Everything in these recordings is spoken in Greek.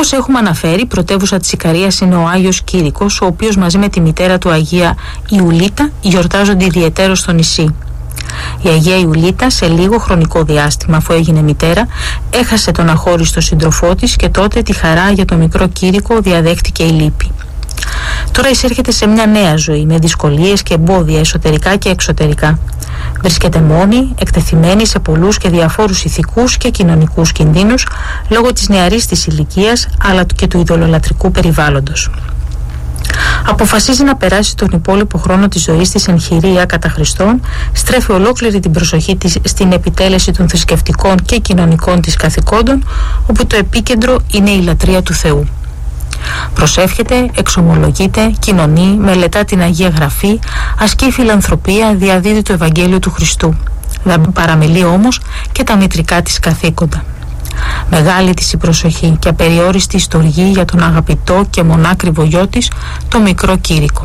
Όπως έχουμε αναφέρει, πρωτεύουσα της Ικαρίας είναι ο Άγιος Κήρυκος, ο οποίος μαζί με τη μητέρα του Αγία Ιουλίτα γιορτάζονται ιδιαιτέρως στο νησί. Η Αγία Ιουλίτα σε λίγο χρονικό διάστημα αφού έγινε μητέρα έχασε τον αχώριστο σύντροφό της και τότε τη χαρά για το μικρό Κήρυκο διαδέχτηκε η λύπη. Τώρα εισέρχεται σε μια νέα ζωή με δυσκολίες και εμπόδια εσωτερικά και εξωτερικά. Βρίσκεται μόνη, εκτεθειμένη σε πολλούς και διαφόρους ηθικούς και κοινωνικούς κινδύνους λόγω της νεαρής της ηλικίας αλλά και του ειδωλολατρικού περιβάλλοντος. Αποφασίζει να περάσει τον υπόλοιπο χρόνο της ζωής της εν χειρία κατά Χριστόν, στρέφει ολόκληρη την προσοχή της στην επιτέλεση των θρησκευτικών και κοινωνικών της καθηκόντων, όπου το επίκεντρο είναι η λατρεία του Θεού. Προσεύχεται, εξομολογείται, κοινωνεί, μελετά την Αγία Γραφή, ασκεί φιλανθρωπία, διαδίδει το Ευαγγέλιο του Χριστού. Δεν παραμελεί όμως και τα μητρικά της καθήκοντα. Μεγάλη της η προσοχή και απεριόριστη η στοργή για τον αγαπητό και μονάκριβο γιο της, το μικρό Κήρυκο.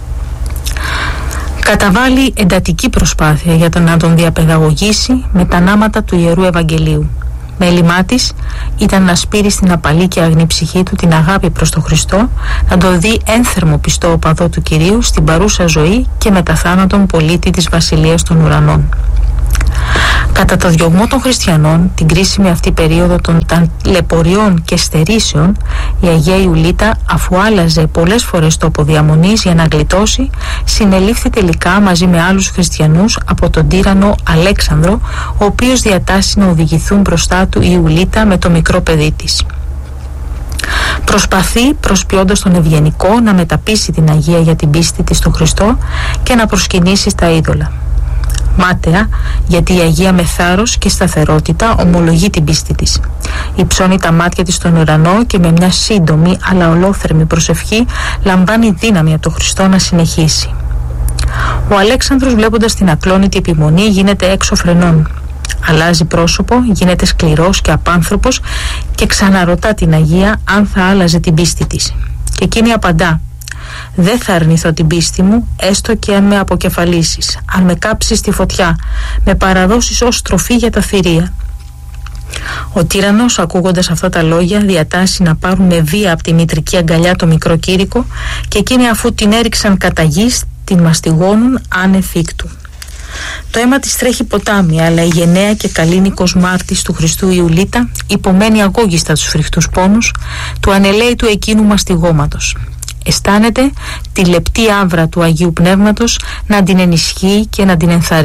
Καταβάλει εντατική προσπάθεια για να τον διαπαιδαγωγήσει με τα νάματα του Ιερού Ευαγγελίου. Μέλημά της ήταν να σπείρει στην απαλή και αγνή ψυχή του την αγάπη προς τον Χριστό, να τον δει ένθερμο πιστό οπαδό του Κυρίου στην παρούσα ζωή και μετά θάνατον πολίτη της Βασιλείας των Ουρανών. Κατά το διωγμό των χριστιανών, την κρίσιμη αυτή περίοδο των ταλαιπωριών και στερήσεων, η Αγία Ιουλίτα, αφού άλλαζε πολλές φορές τόπο διαμονής για να γλιτώσει, συνελήφθη τελικά μαζί με άλλους χριστιανούς από τον τύραννο Αλέξανδρο, ο οποίος διατάσσει να οδηγηθούν μπροστά του η Ιουλίτα με το μικρό παιδί της. Προσπαθεί, προσποιώντας τον ευγενικό, να μεταπείσει την Αγία για την πίστη της στον Χριστό και να προσκυνήσει στα είδωλα. Μάταια, γιατί η Αγία με θάρρος και σταθερότητα ομολογεί την πίστη της. Υψώνει τα μάτια της στον ουρανό και με μια σύντομη αλλά ολόθερμη προσευχή λαμβάνει δύναμη από τον Χριστό να συνεχίσει. Ο Αλέξανδρος, βλέποντας την ακλόνητη επιμονή, γίνεται έξω φρενών. Αλλάζει πρόσωπο, γίνεται σκληρός και απάνθρωπος και ξαναρωτά την Αγία αν θα άλλαζε την πίστη της. Και εκείνη απαντά: «Δεν θα αρνηθώ την πίστη μου, έστω και αν με αποκεφαλίσεις, αν με κάψεις στη φωτιά, με παραδώσεις ως τροφή για τα θηρία». Ο τύραννος, ακούγοντας αυτά τα λόγια, διατάσσει να πάρουν με βία από τη μητρική αγκαλιά το μικρό Κήρυκο και εκείνοι, αφού την έριξαν κατά γης, την μαστιγώνουν άνευ φύκτου. Το αίμα της τρέχει ποτάμι, αλλά η γενναία και καλήνικος μάρτης του Χριστού Ιουλίτα υπομένει αγώγιστα τους φρικτούς πόνους του ανελαίητου εκείνου μαστιγώματος. Αισθάνεται τη λεπτή άβρα του Αγίου Πνεύματος να την ενισχύει και να την ενθαρρύνει.